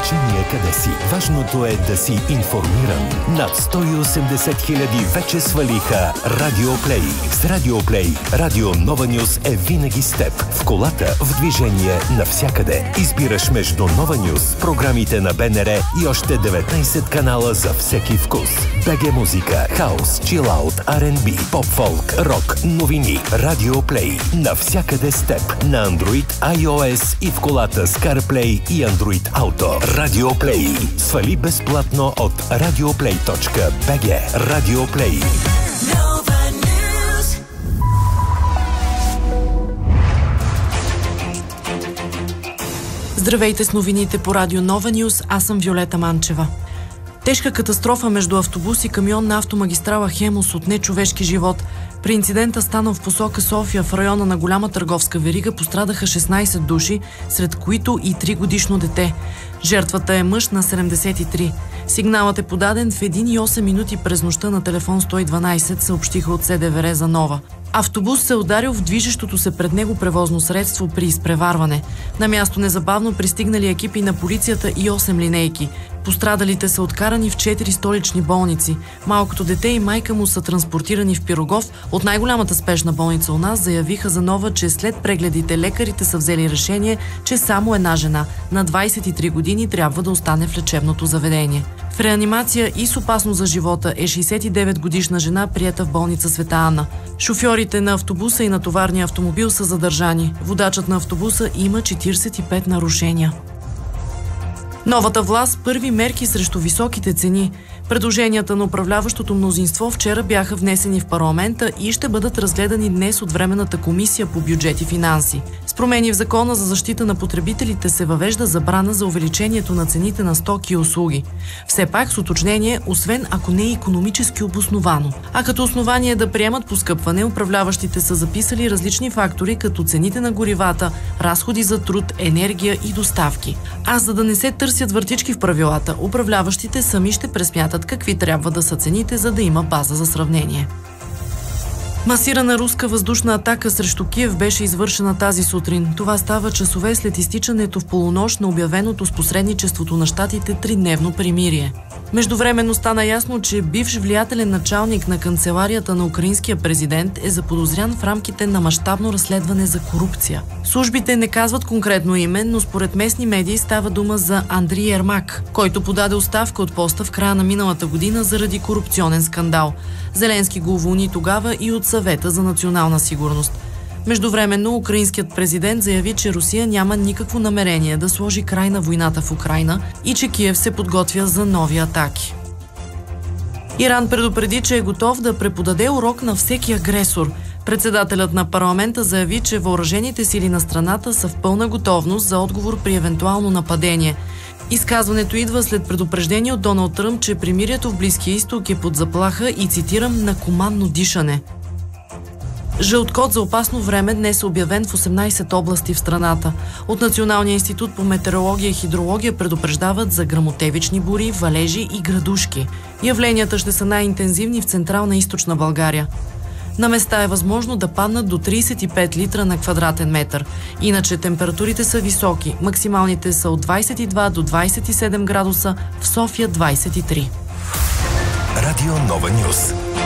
значение къде си. Важното е да си информиран. Над 180 хиляди вече свалиха Радиоплей. С Радиоплей Радио Нова Нюс е винаги с теб. В колата, в движение, навсякъде. Избираш между Нова Нюс, програмите на БНР и още 19 канала за всеки вкус. БГ музика, хаус, чилаут, R&B, поп-фолк, рок, новини. Радиоплей. Навсякъде с теб. На Android, iOS и в колата с CarPlay и Android Auto. Радиоплей. Свали безплатно от radioplay.bg. Радиоплей. Здравейте с новините по Радио Нова Нюс, аз съм Виолета Манчева. Тежка катастрофа между автобус и камион на автомагистрала Хемус отне човешки живот. При инцидента, станал в посока София, в района на голяма търговска верига, пострадаха 16 души, сред които и 3-годишно дете. Жертвата е мъж на 73. Сигналът е подаден в 1:08 минути през нощта на телефон 112, съобщиха от СДВР за Нова. Автобус се ударил в движещото се пред него превозно средство при изпреварване. На място незабавно пристигнали екипи на полицията и 8 линейки. Пострадалите са откарани в 4 столични болници. Малкото дете и майка му са транспортирани в Пирогов. От най-голямата спешна болница у нас заявиха за Нова, че след прегледите лекарите са взели решение, че само една жена на 23 години трябва да остане в лечебното заведение. В реанимация и с опасност за живота е 69-годишна жена, приета в болница Света Анна. Шофьорите на автобуса и на товарния автомобил са задържани. Водачът на автобуса има 45 нарушения. Новата власт – първи мерки срещу високите цени. Предложенията на управляващото мнозинство вчера бяха внесени в парламента и ще бъдат разгледани днес от Временната комисия по бюджет и финанси. С промени в Закона за защита на потребителите се въвежда забрана за увеличението на цените на стоки и услуги. Все пак с уточнение, освен ако не е икономически обосновано. А като основание да приемат поскъпване, управляващите са записали различни фактори, като цените на горивата, разходи за труд, енергия и доставки. А за да не се търсят въртички в правилата, управляващите сами ще пресмятат какви трябва да са цените, за да има база за сравнение. Масирана руска въздушна атака срещу Киев беше извършена тази сутрин. Това става часове след изтичането в полунощ на обявеното с посредничеството на щатите 3-дневно примирие. Междувременно стана ясно, че бивш влиятелен началник на канцеларията на украинския президент е заподозрян в рамките на мащабно разследване за корупция. Службите не казват конкретно име, но според местни медии става дума за Андрий Ермак, който подаде оставка от поста в края на миналата година заради корупционен скандал. Зеленски го уволни тогава и от Съвета за национална сигурност. Междувременно украинският президент заяви, че Русия няма никакво намерение да сложи край на войната в Украйна и че Киев се подготвя за нови атаки. Иран предупреди, че е готов да преподаде урок на всеки агресор. Председателят на парламента заяви, че въоръжените сили на страната са в пълна готовност за отговор при евентуално нападение. Изказването идва след предупреждение от Доналд Тръмп, че примирието в Близкия изток е под заплаха и, цитирам, на командно дишане. Жълт код за опасно време днес е обявен в 18 области в страната. От Националния институт по метеорология и хидрология предупреждават за гръмотевични бури, валежи и градушки. Явленията ще са най-интензивни в Централна и Източна България. На места е възможно да паднат до 35 литра на квадратен метър. Иначе температурите са високи. Максималните са от 22 до 27 градуса, в София 23. Радио Нова Нюс.